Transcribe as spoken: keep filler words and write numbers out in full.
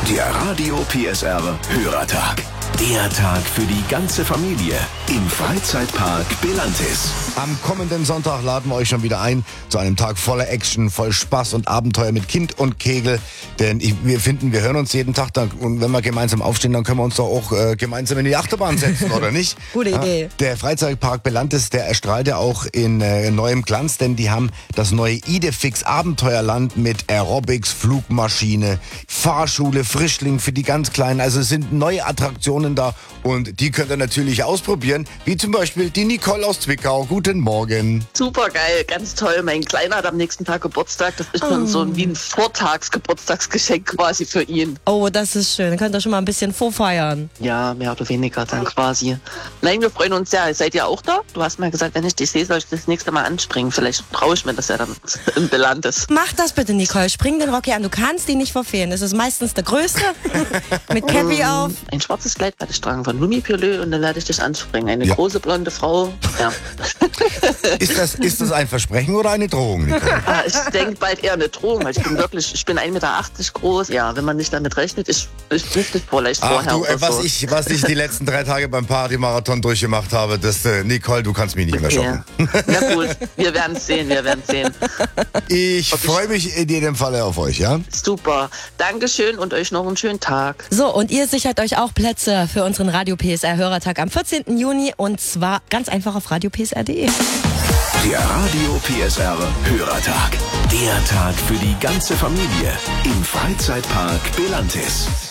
Der Radio P S R Hörertag. Der Tag für die ganze Familie im Freizeitpark Belantis. Am kommenden Sonntag laden wir euch schon wieder ein zu einem Tag voller Action, voll Spaß und Abenteuer mit Kind und Kegel. Denn ich, wir finden, wir hören uns jeden Tag dann, und wenn wir gemeinsam aufstehen, dann können wir uns doch auch äh, gemeinsam in die Achterbahn setzen, oder nicht? Gute Idee. Ja, der Freizeitpark Belantis, der erstrahlt ja auch in äh, neuem Glanz, denn die haben das neue Idefix Abenteuerland mit Aerobics, Flugmaschine, Fahrschule, Frischling für die ganz Kleinen. Also es sind neue Attraktionen da und die könnt ihr natürlich ausprobieren, wie zum Beispiel die Nicole aus Zwickau. Guten Morgen. Super geil, ganz toll. Mein Kleiner hat am nächsten Tag Geburtstag. Das ist schon Oh. so wie ein Vortagsgeburtstagsgeschenk quasi für ihn. Oh, das ist schön. Dann könnt ihr schon mal ein bisschen vorfeiern. Ja, mehr oder weniger dann quasi. Nein, wir freuen uns sehr. Seid ihr auch da? Du hast mal gesagt, wenn ich dich sehe, soll ich das nächste Mal anspringen. Vielleicht traue ich mir das ja dann im Belantis. Mach das bitte, Nicole. Spring den Rocky an. Du kannst ihn nicht verfehlen. Das ist meistens der Größte. Mit Cappy auf. Ein schwarzes Kleid werde ich tragen von Lumi Piolö und dann werde ich dich anspringen. Eine Ja. große blonde Frau. Ja. Ist das, ist das ein Versprechen oder eine Drohung, Nicole? Ah, ich denke bald eher eine Drohung, weil ich bin wirklich, ich bin ein Meter achtzig groß. Ja, wenn man nicht damit rechnet, ich, ich wüsste es vielleicht Ach vorher du, oder äh, was so. ich, was ich die letzten drei Tage beim Partymarathon durchgemacht habe, das, äh, Nicole, du kannst mich nicht mehr Ja. schocken. Na gut, wir werden es sehen, wir werden es sehen. Ich freue mich in jedem Falle auf euch, ja? Super. Dankeschön und euch noch einen schönen Tag. So, und ihr sichert euch auch Plätze für unseren Radio P S R Hörertag am vierzehnten Juni und zwar ganz einfach auf radio p s r punkt d e. Der Radio P S R Hörertag. Der Tag für die ganze Familie im Freizeitpark Belantis.